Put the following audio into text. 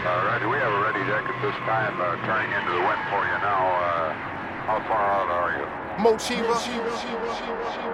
Roger, we have a ready deck at this time, turning into the wind for you now. How far out are you? Mochiva.